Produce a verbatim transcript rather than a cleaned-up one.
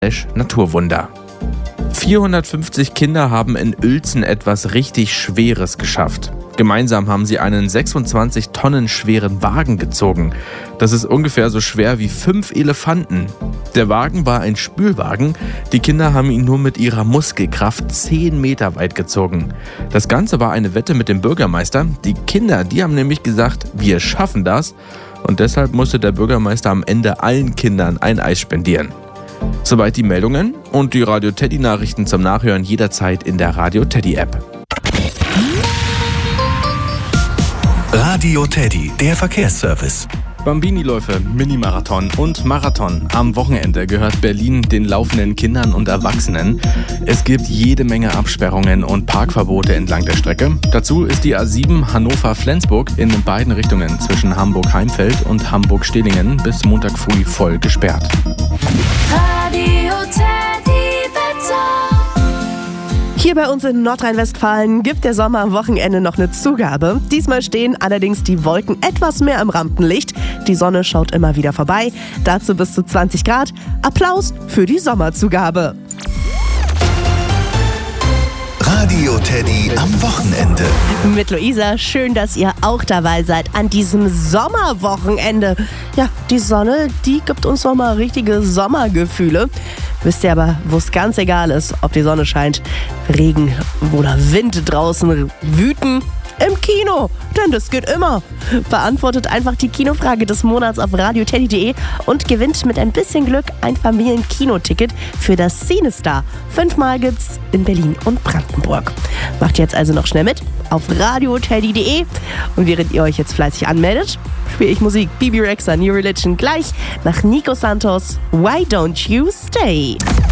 Naturwunder. vierhundertfünfzig Kinder haben in Uelzen etwas richtig Schweres geschafft. Gemeinsam haben sie einen sechsundzwanzig Tonnen schweren Wagen gezogen. Das ist ungefähr so schwer wie fünf Elefanten. Der Wagen war ein Spülwagen. Die Kinder haben ihn nur mit ihrer Muskelkraft zehn Meter weit gezogen. Das Ganze war eine Wette mit dem Bürgermeister. Die Kinder, die haben nämlich gesagt, wir schaffen das. Und deshalb musste der Bürgermeister am Ende allen Kindern ein Eis spendieren. Soweit die Meldungen und die Radio Teddy Nachrichten zum Nachhören jederzeit in der Radio Teddy App. Radio Teddy, der Verkehrsservice. Bambini-Läufe, Minimarathon und Marathon. Am Wochenende gehört Berlin den laufenden Kindern und Erwachsenen. Es gibt jede Menge Absperrungen und Parkverbote entlang der Strecke. Dazu ist die A sieben Hannover-Flensburg in beiden Richtungen zwischen Hamburg-Heimfeld und Hamburg-Stehlingen bis Montag früh voll gesperrt. Radio Teddy Wetter. Hier bei uns in Nordrhein-Westfalen gibt der Sommer am Wochenende noch eine Zugabe. Diesmal stehen allerdings die Wolken etwas mehr im Rampenlicht. Die Sonne schaut immer wieder vorbei. Dazu bis zu zwanzig Grad. Applaus für die Sommerzugabe. Radio Teddy am Wochenende. Mit Luisa, schön, dass ihr auch dabei seid an diesem Sommerwochenende. Ja, die Sonne, die gibt uns noch mal richtige Sommergefühle. Wisst ihr aber, wo es ganz egal ist, ob die Sonne scheint, Regen oder Wind draußen wüten? Im Kino, denn das geht immer. Beantwortet einfach die Kinofrage des Monats auf radio teddy punkt de und gewinnt mit ein bisschen Glück ein Familienkinoticket für das Cinestar. Fünfmal gibt's in Berlin und Brandenburg. Macht jetzt also noch schnell mit auf radio teddy punkt de und während ihr euch jetzt fleißig anmeldet, spiele ich Musik. Bibi Rexha, New Religion, gleich nach Nico Santos, Why Don't You Stay?